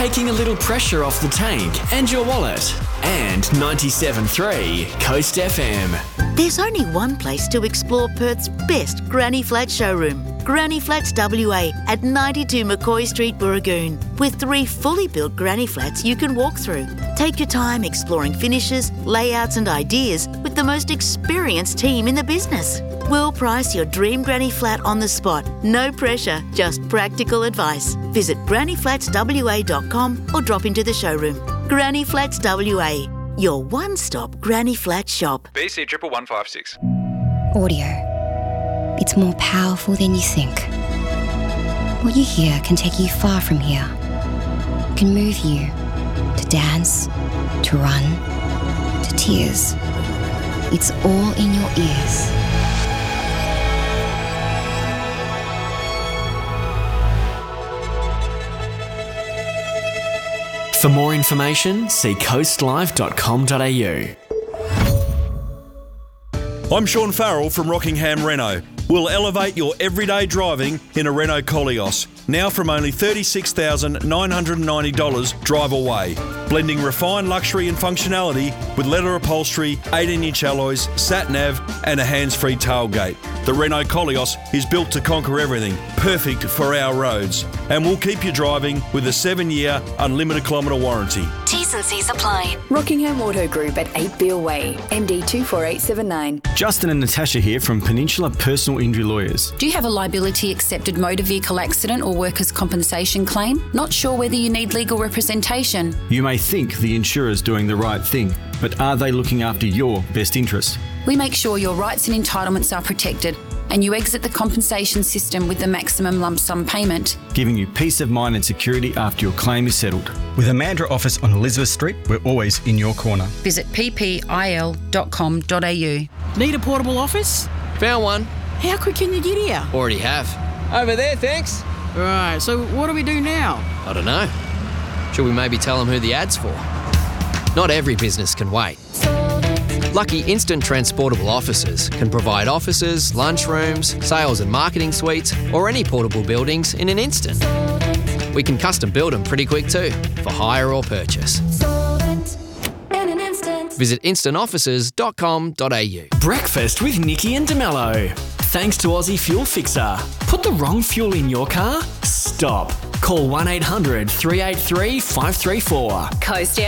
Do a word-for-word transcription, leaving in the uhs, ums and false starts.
taking a little pressure off the tank and your wallet. And ninety-seven point three Coast F M. There's only one place to explore Perth's best Granny Flat showroom. Granny Flats W A at ninety-two McCoy Street, Burragoon, with three fully built granny flats you can walk through. Take your time exploring finishes, layouts and ideas with the most experienced team in the business. We'll price your dream granny flat on the spot. No pressure, just practical advice. Visit granny flats w a dot com or drop into the showroom. Granny Flats W A, your one-stop granny flat shop. B C one one one five six. Audio. It's more powerful than you think. What you hear can take you far from here. It can move you to dance, to run, to tears. It's all in your ears. For more information, see coastlive dot com dot a u. I'm Sean Farrell from Rockingham Renault. We'll elevate your everyday driving in a Renault Koleos, now from only thirty-six thousand nine hundred ninety dollars drive away. Blending refined luxury and functionality with leather upholstery, eighteen inch alloys, sat-nav and a hands-free tailgate. The Renault Koleos is built to conquer everything, perfect for our roads. And we'll keep you driving with a seven year unlimited kilometre warranty. T's and C's apply. Rockingham Auto Group at eight Beale Way, M D two four eight seven nine. Justin and Natasha here from Peninsula Personal Injury Lawyers. Do you have a liability accepted motor vehicle accident or workers' compensation claim? Not sure whether you need legal representation? You may think the insurer's doing the right thing, but are they looking after your best interest? We make sure your rights and entitlements are protected and you exit the compensation system with the maximum lump sum payment, giving you peace of mind and security after your claim is settled. With a Mandurah office on Elizabeth Street, we're always in your corner. Visit p p i l dot com dot a u. Need a portable office? Found one. How quick can you get here? Already have. Over there, thanks. Right, so what do we do now? I don't know. Should we maybe tell them who the ad's for? Not every business can wait. Lucky Instant Transportable Offices can provide offices, lunchrooms, sales and marketing suites, or any portable buildings in an instant. We can custom build them pretty quick too, for hire or purchase. Visit instant offices dot com dot a u. Breakfast with Nikki and DeMello. Thanks to Aussie Fuel Fixer. Put the wrong fuel in your car? Stop. Call one eight hundred three eight three five three four. Coast